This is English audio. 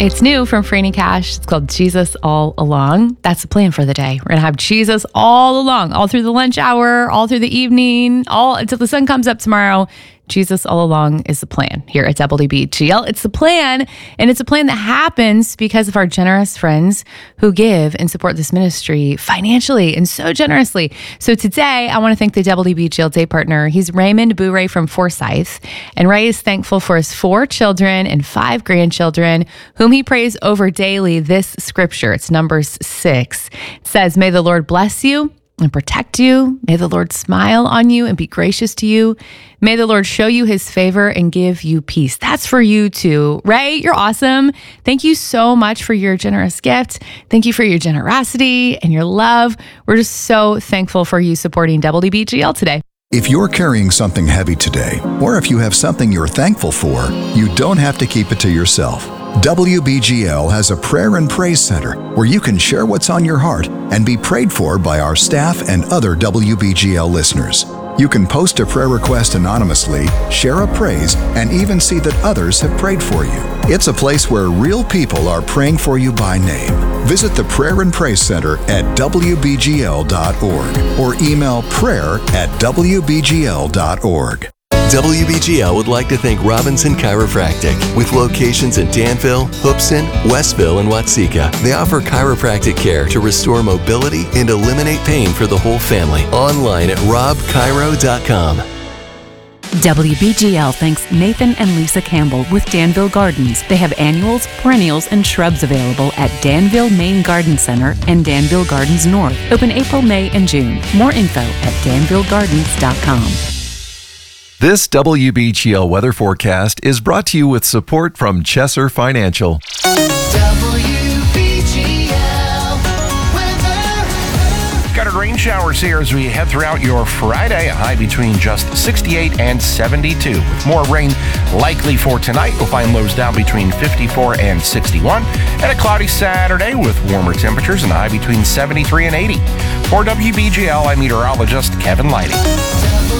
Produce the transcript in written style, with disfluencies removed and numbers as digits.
It's new from Franny Cash. It's called Jesus All Along. That's the plan for the day. We're going to have Jesus all along, all through the lunch hour, all through the evening, all until the sun comes up tomorrow. Jesus all along is the plan here at WBGL. It's the plan, and it's a plan that happens because of our generous friends who give and support this ministry financially and so generously. So today, I want to thank the WBGL day partner. He's Raymond Bouray from Forsyth, and Ray is thankful for his 4 children and 5 grandchildren, whom he prays over daily. This scripture, it's Numbers 6. It says, "May the Lord bless you and protect you. May the Lord smile on you and be gracious to you. May the Lord show you his favor and give you peace." That's for you too. Ray, you're awesome. Thank you so much for your generous gift. Thank you for your generosity and your love. We're just so thankful for you supporting WBGL today. If you're carrying something heavy today, or if you have something you're thankful for, you don't have to keep it to yourself. WBGL has a prayer and praise center where you can share what's on your heart and be prayed for by our staff and other WBGL listeners. You can post a prayer request anonymously, share a praise, and even see that others have prayed for you. It's a place where real people are praying for you by name. Visit the Prayer and Praise Center at WBGL.org or email prayer@WBGL.org. WBGL would like to thank Robinson Chiropractic. With locations in Danville, Hoopson, Westville, and Watseka, they offer chiropractic care to restore mobility and eliminate pain for the whole family. Online at robchiro.com. WBGL thanks Nathan and Lisa Campbell with Danville Gardens. They have annuals, perennials, and shrubs available at Danville Main Garden Center and Danville Gardens North. Open April, May, and June. More info at danvillegardens.com. This WBGL weather forecast is brought to you with support from Chesser Financial. WBGL weather. Scattered rain showers here as we head throughout your Friday, a high between just 68 and 72. With more rain likely for tonight, we'll find lows down between 54 and 61. And a cloudy Saturday with warmer temperatures and a high between 73 and 80. For WBGL, I'm meteorologist Kevin Lighty.